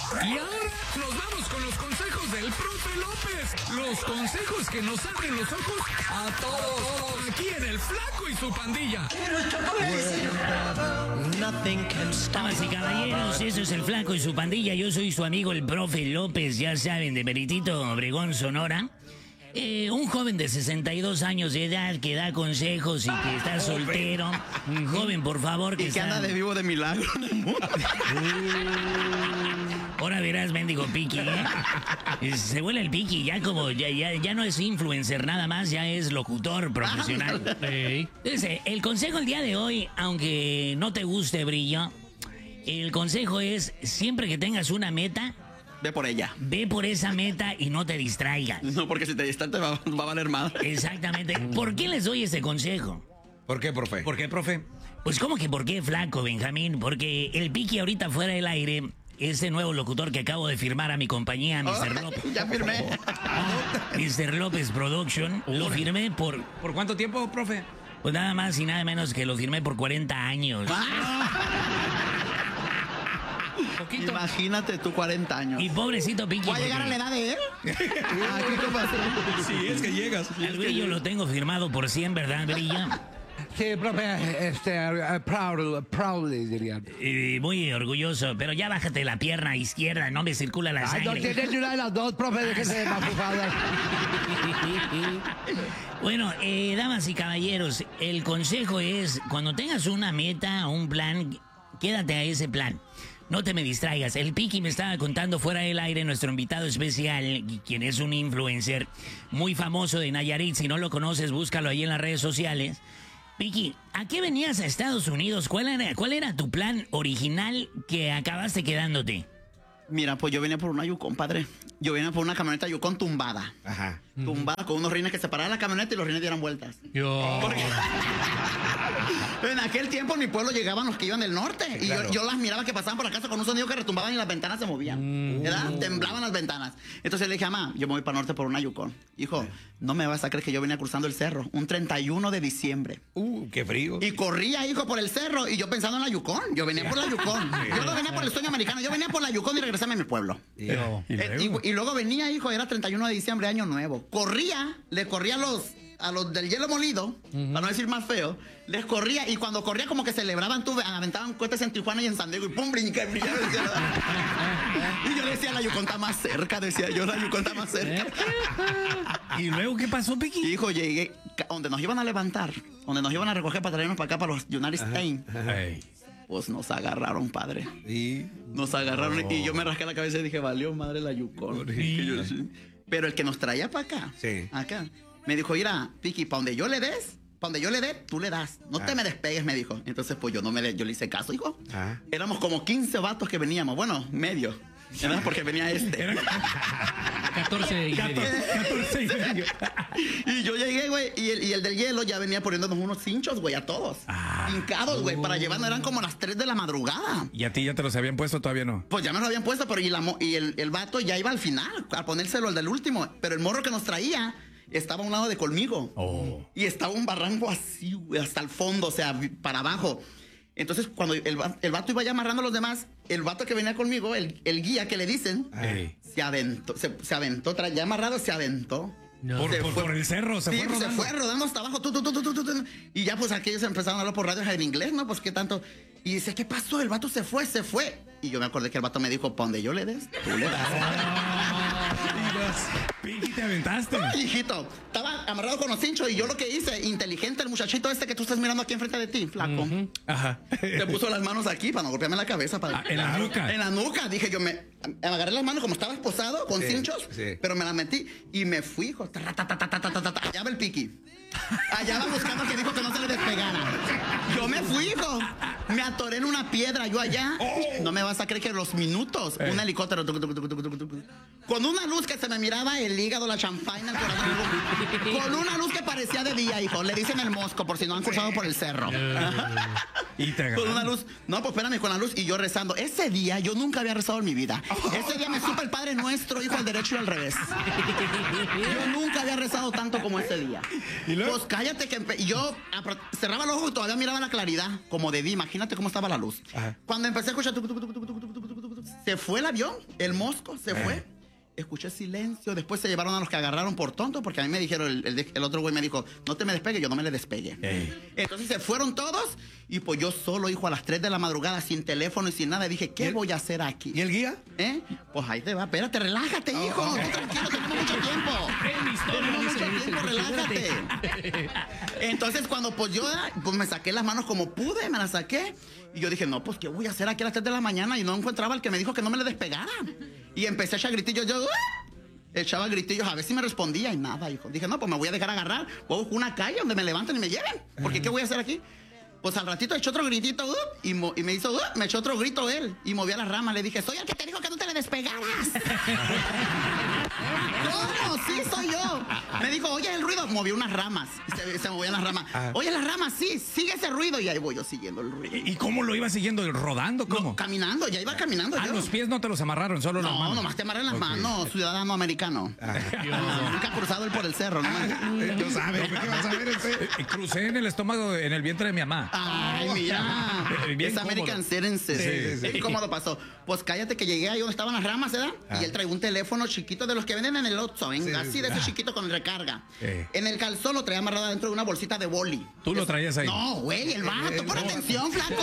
Y ahora nos vamos con los consejos del profe López. Los consejos que nos abren los ojos a todos. Aquí en El Flaco y su pandilla. Damas y caballeros, eso es El Flaco y su pandilla. Yo soy su amigo el profe López, ya saben, de Meritito, Obregón, Sonora. Un joven de 62 años de edad que da consejos y que está soltero. Un joven, por favor, que y que anda de vivo de milagro en el mundo. Ahora verás, mendigo Piqui, ¿eh? Se vuela el Piqui, ya como, ya no es influencer nada más, ya es locutor profesional. Entonces, el consejo el día de hoy, aunque no te guste, Brillo, el consejo es, siempre que tengas una meta, ve por ella. Ve por esa meta y no te distraigas. No, porque si te distraes va a valer más. Exactamente. ¿Por qué les doy este consejo? ¿Por qué, profe? ¿Por qué, profe? Pues, ¿cómo que por qué, Flaco, Benjamín? Porque el Piqui ahorita fuera del aire, ese nuevo locutor que acabo de firmar a mi compañía, Mr. López. Ya firmé. Mr. López Production. Lo firmé por... ¿Por cuánto tiempo, profe? Pues nada más y nada menos que lo firmé por 40 años. Poquito. Imagínate tú 40 años. Y pobrecito Piqui. ¿Va a llegar a la edad de él? ¿Qué pasó? Sí, es que llegas. El Brillo lo tengo firmado por 100, ¿verdad, Brillo? Sí, profe, proudly diría. Muy orgulloso, pero ya bájate la pierna izquierda, no me circula la sangre. No tienes una de las dos, profe, déjese de mafufadas. Bueno, damas y caballeros, el consejo es, cuando tengas una meta, un plan, quédate a ese plan. No te me distraigas. El Piqui me estaba contando fuera del aire, nuestro invitado especial, quien es un influencer muy famoso de Nayarit. Si no lo conoces, búscalo ahí en las redes sociales. Piqui, ¿a qué venías a Estados Unidos? ¿Cuál era tu plan original que acabaste quedándote? Mira, pues yo venía por una Yukon, padre. Yo venía por una camioneta Yukon tumbada. Ajá. Tumbada con unos rines que separaban la camioneta y los rines dieran vueltas. Porque en aquel tiempo en mi pueblo llegaban los que iban del norte. Sí, y claro. yo las miraba que pasaban por la casa con un sonido que retumbaban y las ventanas se movían. ¿Verdad? Temblaban las ventanas. Entonces le dije, mamá, yo me voy para el norte por una Yukon. Hijo, no me vas a creer que yo venía cruzando el cerro. Un 31 de diciembre. Qué frío. Y corría, hijo, por el cerro. Y yo pensando en la Yukon. Yo venía por la Yukon. Yo no venía por el sueño americano. Yo venía por la Yukon y regresaba a mi pueblo. Y luego venía, hijo, era 31 de diciembre, año nuevo. Corría, le corría a los del hielo molido, para no decir más feo, les corría, y cuando corría como que celebraban, aventaban cohetes en Tijuana y en San Diego, y pum, brincaba. Y yo le decía, la Yukon está más cerca, decía yo, la Yukon está más cerca. ¿Y luego qué pasó, Piqui? Hijo, llegué, donde nos iban a levantar, donde nos iban a recoger para traernos para acá, para los United States. Pues nos agarraron, padre. ¿Y? Nos agarraron y yo me rasqué la cabeza y dije, valió madre la Yukon. Pero el que nos traía para acá, acá, me dijo, mira, Piqui, para donde yo le dé, tú le das. No te me despegues, me dijo. Entonces, pues yo le hice caso, hijo. Éramos como 15 vatos que veníamos. Bueno, medio. ¿Verdad? Porque venía este. 14 y medio. 14 y medio. Y yo llegué, güey, y el del hielo ya venía poniéndonos unos cinchos, güey, a todos. Hincados, güey, para llevarnos. Eran como las 3 de la madrugada. ¿Y a ti ya te los habían puesto? ¿Todavía no? Pues ya me lo habían puesto, pero el vato ya iba al final, a ponérselo al del último. Pero el morro que nos traía estaba a un lado de conmigo. Y estaba un barranco así, güey, hasta el fondo, o sea, para abajo. Entonces, cuando el vato iba ya amarrando a los demás, el vato que venía conmigo, el guía que le dicen, se aventó, ya amarrado, se aventó. No. Por el cerro, se fue rodando hasta abajo. Y ya, pues, aquellos empezaron a hablar por radio en inglés, ¿no? Pues, ¿qué tanto? Y dice, ¿qué pasó? El vato se fue. Y yo me acordé que el vato me dijo, pa' donde yo le des, tú le das. Piqui, te aventaste. No, hijito, estaba amarrado con los cinchos y yo lo que hice, inteligente, el muchachito este que tú estás mirando aquí enfrente de ti, flaco. Te puso las manos aquí para no golpearme la cabeza. En la nuca. En la nuca. Dije yo, me agarré las manos como estaba esposado, con cinchos, pero me las metí y me fui, hijo. Allá va el Piqui. Allá va buscando que dijo que no se le despegara. Yo me fui, hijo. Me atoré en una piedra, yo allá. No me vas a creer que los minutos, un helicóptero, con una luz que se me miraba el hígado, la champaña, el corazón, con una luz que parecía de día, hijo. Le dicen el mosco, por si no han cruzado por el cerro. Con una luz. No, pues espérame, con la luz y yo rezando. Ese día yo nunca había rezado en mi vida. Ese día me supe el Padre Nuestro, hijo, al derecho y al revés. Yo nunca había rezado tanto como ese día. Pues cállate que yo cerraba los ojos y todavía miraba la claridad, como de día. Imagínate cómo estaba la luz. Cuando empecé a escuchar Se fue el avión, el Mosco se fue. Escuché silencio. Después se llevaron a los que agarraron por tonto, porque a mí me dijeron, el otro güey me dijo, no te me despegues, yo no me le despegué. Entonces se fueron todos y pues yo solo, hijo, a las 3 de la madrugada, sin teléfono y sin nada, dije, ¿qué voy a hacer aquí? ¿Y el guía? Pues ahí te va, espérate, relájate, hijo. Tú tranquilo, tenemos mucho tiempo. Tenemos mucho tiempo, relájate. Entonces cuando pues yo me saqué las manos como pude, me las saqué. Y yo dije, no, pues, ¿qué voy a hacer aquí a las 3 de la mañana? Y no encontraba al que me dijo que no me le despegara. Y empecé a echar gritillos. Yo echaba gritillos, a ver si me respondía y nada, hijo. Dije, no, pues me voy a dejar agarrar. Voy a buscar una calle donde me levanten y me lleven. Porque ¿qué voy a hacer aquí? Pues al ratito echó otro gritito y me hizo, me echó otro grito él. Y movió las ramas. Le dije, soy el que te dijo que no te le despegaras. ¿Cómo? Sí, soy yo. Me dijo, oye, el ruido. Movió unas ramas. Se movían las ramas. Oye, las ramas, sí, sigue ese ruido. Y ahí voy yo siguiendo el ruido. ¿Y cómo lo iba siguiendo? ¿Rodando? ¿Cómo? No, caminando, ya iba caminando yo. Los pies no te los amarraron, solo las manos. No, nomás te amarran las manos, ciudadano americano. Nunca ha cruzado él por el cerro, ¿no? No sabes, ¿qué vas a ver? Crucé en el estómago, en el vientre de mi mamá. Ay, mira. Es American Citizens. Sí. ¿Cómo pasó? Pues cállate que llegué ahí donde estaban las ramas, ¿verdad? Y él traía un teléfono chiquito de los que venden en el Oxxo, venga, así de ese chiquito con recarga. En el calzón lo traía amarrado dentro de una bolsita de boli. ¿Tú lo traías ahí? No, güey, el vato. Pon atención, flaco.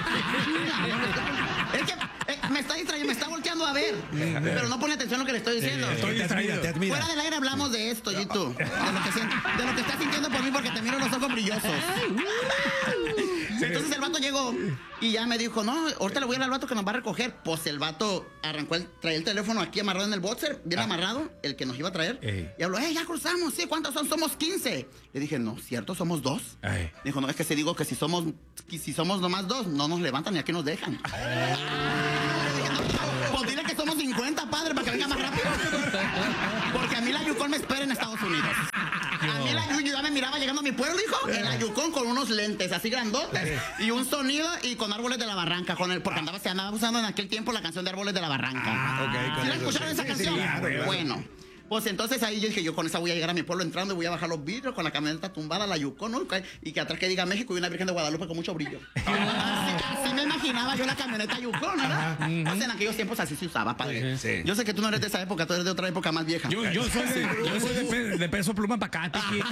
Es que me está distrayendo, me está volteando a ver. Pero no pone atención a lo que le estoy diciendo. Estoy distraído. Te admira. Fuera del aire hablamos de esto, y tú. De lo que estás sintiendo por mí porque te miro los ojos brillosos. Entonces el vato llegó y ya me dijo, no, ahorita le voy a ir al vato que nos va a recoger. Pues el vato arrancó, traía el teléfono aquí amarrado en el boxer, bien amarrado, el que nos iba a traer. Y habló, ya cruzamos, sí, ¿cuántos son? Somos 15. Le dije, no, ¿cierto? ¿Somos 2? Dijo, no, es que si digo que si somos nomás 2, no nos levantan ni aquí nos dejan. Le dije, no, pues dile que somos 50, padre, para que venga más rápido. Porque a mí la Yukon me espera en Estados Unidos. A mí la Yukon, ya me miraba llegando a mi pueblo, hijo, en la Yukon con unos lentes así grandotes y un sonido y con Árboles de la Barranca, porque se andaba usando en aquel tiempo la canción de Árboles de la Barranca. ¿Sí la escucharon esa canción? Bueno. Pues entonces ahí yo dije, yo con esa voy a llegar a mi pueblo entrando y voy a bajar los vidrios con la camioneta tumbada, la Yukon, ¿no? Y que atrás que diga México y una Virgen de Guadalupe con mucho brillo. Así me imaginaba yo la camioneta Yukon, ¿verdad? Pues en aquellos tiempos así se usaba, padre. Sí. Yo sé que tú no eres de esa época, tú eres de otra época más vieja. Yo soy de peso pluma para acá, Tiki.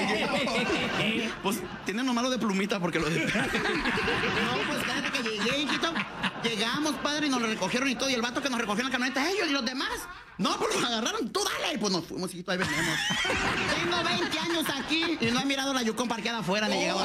Pues tienen lo malo de plumita porque lo de... No, pues cállate que llegué, hijito. Llegamos, padre, y nos lo recogieron y todo. Y el vato que nos recogió en la camioneta, ellos y los demás. No, pues los agarraron, tú dale. Pues nos fuimos, hijito, ahí venimos. Tengo 20 años aquí y no he mirado la Yukon parqueada afuera ni llegado al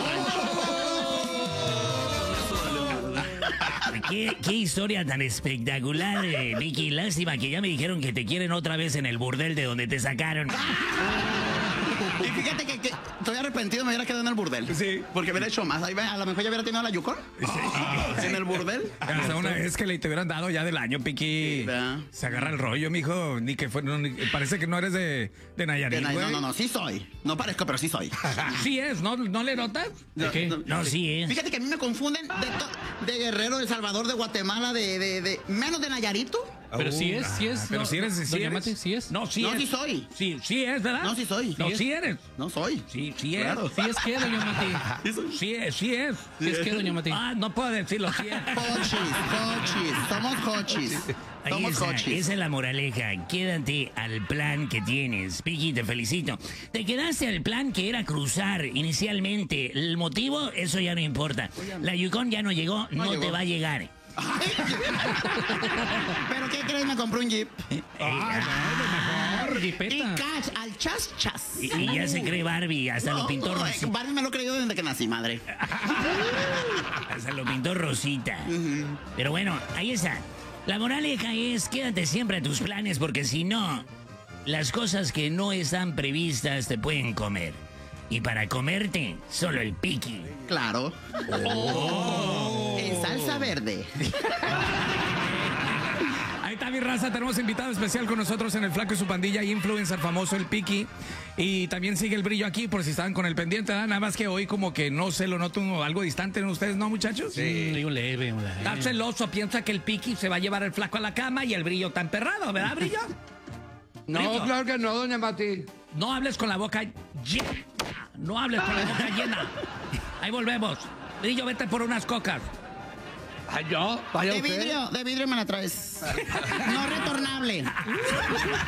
rancho. ¿Qué historia tan espectacular, Vicky. Lástima que ya me dijeron que te quieren otra vez en el burdel de donde te sacaron. Y fíjate que estoy arrepentido, me hubiera quedado en el burdel. Sí. Porque hubiera hecho más. Ahí, a lo mejor ya hubiera tenido la Yukon. Sí. En el burdel. Hasta una vez que le te hubieran dado ya del año, Piqui. Sí, se agarra el rollo, mijo. Ni que fue, parece que no eres de Nayarit. No, sí soy. No parezco, pero sí soy. Sí es, ¿no le notas? ¿De qué? No, sí es. Fíjate que a mí me confunden de Guerrero, de Salvador, de Guatemala, de menos de Nayarito. Pero sí es. Pero no, sí eres. ¿sí es? No, sí es. Sí soy. Sí es, ¿verdad? No, sí soy. No, sí eres. No soy. Sí claro. es. Sí es que, doña Mati. Sí es. Sí es que, doña Mati. No puedo decirlo, sí es. Hochis. Somos hochis. Esa es la moraleja. Quédate al plan que tienes. Piqui, te felicito. Te quedaste al plan que era cruzar inicialmente. El motivo, eso ya no importa. La Yukon ya no llegó, no te va a llegar. ¿Pero qué crees? Me compré un Jeep. Mejor, Jeepeta. Y cash, al chas. Y ya se cree Barbie, hasta lo pintó Rosita. Barbie me lo he creído desde que nací, madre. Hasta lo pintó Rosita. Pero bueno, ahí está. La moraleja es, quédate siempre a tus planes porque si no, las cosas que no están previstas te pueden comer. Y para comerte, solo el Piqui. Claro. En salsa verde. Ahí está mi raza, tenemos invitado especial con nosotros en El Flaco y su pandilla, influencer famoso, el Piqui. Y también sigue el brillo aquí, por si estaban con el pendiente, ¿verdad? Nada más que hoy como que no se lo noto algo distante en ustedes, ¿no, muchachos? Sí, un leve. Está celoso, piensa que el Piqui se va a llevar el Flaco a la cama y el brillo está emperrado, ¿verdad, brillo? No, Brillo. claro que no, doña Mati. No hables con la boca llena. No hables con la boca llena. Ahí volvemos. Brillo, vete por unas cocas. ¿Yo? Vaya De vidrio me la traes. No retornable.